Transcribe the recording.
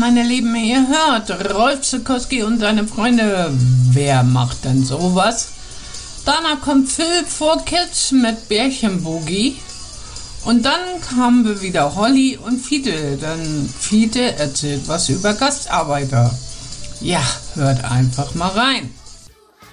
meine Lieben, ihr hört Rolf Zuckowski und seine Freunde. Wer macht denn sowas? Danach kommt Phil vor Kids mit Bärchenboogie. Und dann haben wir wieder Holly und Fiete, denn Fiete erzählt was über Gastarbeiter. Ja, hört einfach mal rein.